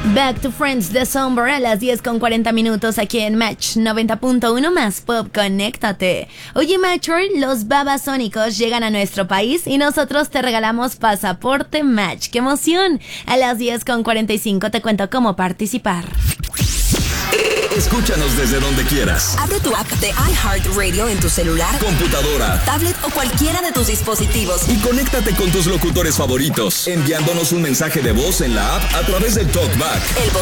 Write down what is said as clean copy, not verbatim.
Back to Friends de Somber a las 10:40 aquí en Match 90.1 más Pop, conéctate. Oye, Matcher, los Babasónicos llegan a nuestro país y nosotros te regalamos pasaporte Match. ¡Qué emoción! A las 10:45 te cuento cómo participar. Escúchanos desde donde quieras. Abre tu app de iHeartRadio en tu celular, computadora, tablet o cualquiera de tus dispositivos y conéctate con tus locutores favoritos, enviándonos un mensaje de voz en la app a través del TalkBack. El